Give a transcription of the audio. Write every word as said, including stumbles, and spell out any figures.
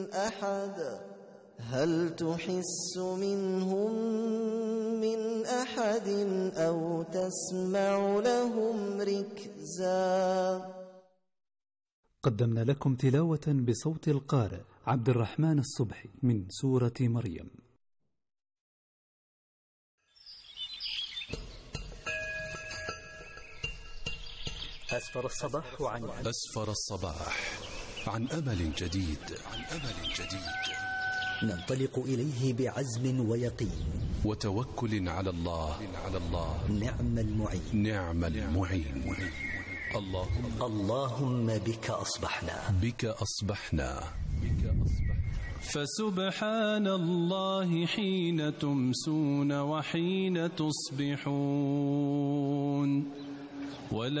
أحد هل تحس منهم من أحد أو تسمع لهم ركزا. قدمنا لكم تلاوة بصوت القارئ عبد الرحمن الصبحي من سورة مريم. أسفر الصباح عن أسفر الصباح عن أمل جديد عن أمل جديد ننطلق إليه بعزم ويقين وتوكل على الله على الله نعم المعين نعم المعين. اللهم اللهم بك أصبحنا بك أصبحنا فسبحان الله حين تمسون وحين تصبحون ولا